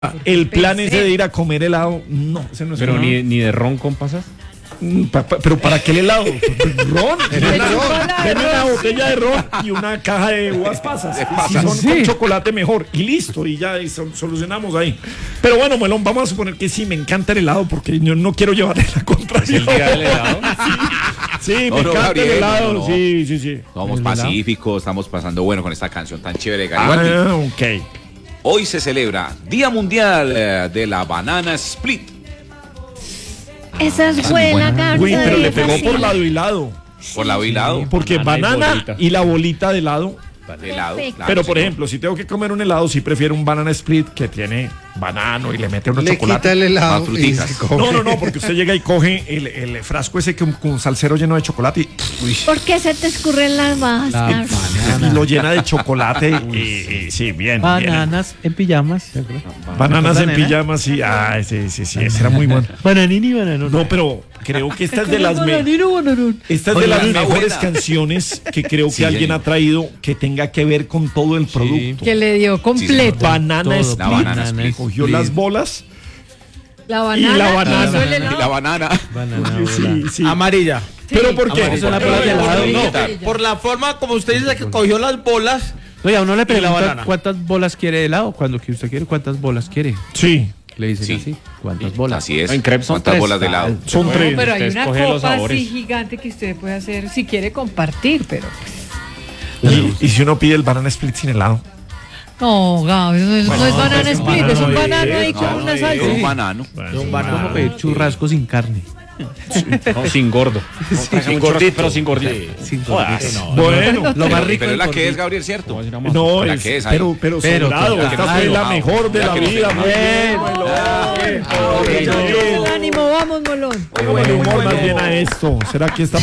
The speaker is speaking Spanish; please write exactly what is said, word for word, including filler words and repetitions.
El plan ese de ir a comer helado, no, ese no es Pero helado. ni, ni de ron con pasas. Mm, pa- pa- Pero ¿para qué el helado? Ron, deme una, deme una botella de ron y una caja de uvas pasas. Si son con chocolate mejor y listo, y ya y sol- solucionamos ahí. Pero bueno, Melón, vamos a suponer que sí, me encanta el helado porque yo no quiero llevarle la contraria. ¿El día del helado? Sí, me No, no, encanta Gabriel, el helado, no, no. sí, sí, sí. Somos ¿El helado? pacíficos, estamos pasando bueno con esta canción tan chévere de Garibaldi. Ah, ok. Hoy se celebra Día Mundial eh, de la Banana Split. Esa es buena, Carlos. Uy, pero le pegó Sí. por lado y lado. Por lado y lado. Porque Banana y banana bolita. y la bolita de helado. Helado, Perfecto. claro, Pero por sí, ejemplo, si tengo que comer un helado, sí prefiero un banana split que tiene banano y le mete unos Le chocolate. quita el helado Más fruticas. y se come. No, no, no, porque usted llega y coge el, el frasco ese con, con salsero lleno de chocolate y, uy, ¿Por qué se te escurren las bajas, Carlos? y lo llena de chocolate y, y- sí, bien, bien. Bananas en pijamas. Bananas en ¿Recuerdan, nena? pijamas y ay, sí, sí, sí, ese era muy bueno. Bananini, bananón. No, pero creo que esta es de las me- Bananino, bananón. esta es de las Está mejores buena. canciones que creo que Sí, alguien señor. ha traído que tenga que ver con todo el producto. Que le dio completo. Banana Todo, split, la banana split. cogió las bolas La banana. y la banana. hizo el Y helado. la banana. Banana, Sí, sí. Amarilla. ¿Pero por qué? Amarilla. Son las Por- bolas de helado. No, No, por la forma como usted dice que cogió las bolas. Oye, a uno le Y la preguntan banana. cuántas bolas quiere de helado. Cuando que usted quiere, ¿cuántas bolas quiere? Sí, Le dicen Sí. así. ¿Cuántas bolas? Así es. En crepes son ¿Cuántas tres. bolas de helado? son Bueno, tres. Pero hay Usted una escoge los copa sabores. así gigante que usted puede hacer si quiere compartir, pero. Y, y si uno pide el banana split sin helado. No, Gabo, eso no es, no es banana es un split, es un banano, banano ahí no, con no, una no, salsa. Un banano. Como pedir churrasco sin carne. No, sin gordo. Sin gordito, pero sin gordito. Sin Jodas. gordito. Bueno, Lo más Pero, rico pero es del la que es, gordito. Gabriel, ¿cierto? no, ¿La es, que es ahí? pero, pero, Pero sobrado. con- Esta claro, fue la wow. mejor de Ya la que no vida. sé. Muy bien, Melón. Bien. Ánimo, vamos, Molón. Póngale humor más bien a esto. ¿Será que esta